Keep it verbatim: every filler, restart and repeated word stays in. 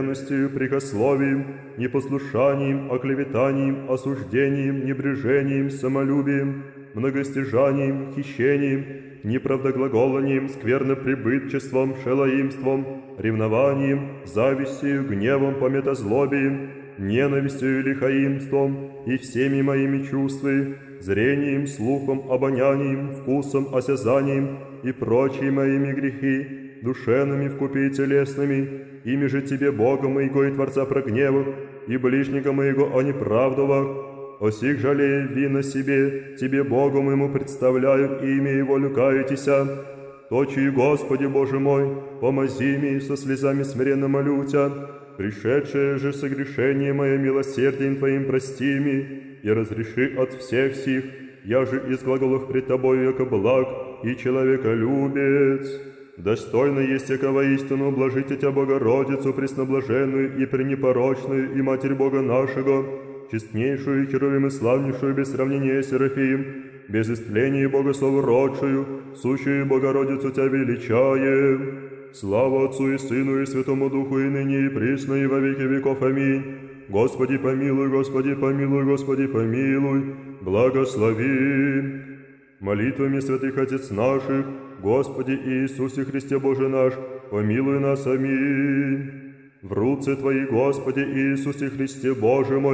прикословием, непослушанием, оклеветанием, осуждением, небрежением, самолюбием, многостяжанием, хищением, неправдоглаголанием, скверноприбытчеством, шелоимством, ревнованием, завистью, гневом, пометозлобием, ненавистью и лихаимством, и всеми моими чувствами, зрением, слухом, обонянием, вкусом, осязанием и прочие моими грехи, душевными вкупе и телесными, ими же Тебе, Бога моего и Творца прогневах, и ближнего моего о неправдовах, о сих жалея вина себе, Тебе, Богу моему, представляю имя Его люкаетеся. Точи, Господи Боже мой, помози мне, со слезами смиренно молю Тя, пришедшее же согрешение мое милосердием Твоим прости ми, и разреши от всех сих, я же из глаголов пред Тобою, яко благ и человеколюбец. Достойно есть яко воистину блажите Тя, Богородицу, пресноблаженную и пренепорочную, и Матерь Бога нашего, честнейшую, херувим и славнейшую, без сравнения Серафим, без истления Богослову родшую, сущую Богородицу Тя величаем. Слава Отцу и Сыну и Святому Духу, и ныне и присно, и во веки веков. Аминь. Господи помилуй, Господи помилуй, Господи помилуй, благослови. Молитвами святых Отец наших, Господи Иисусе Христе Боже наш, помилуй нас. Аминь. В руце Твои, Господи Иисусе Христе Боже мой,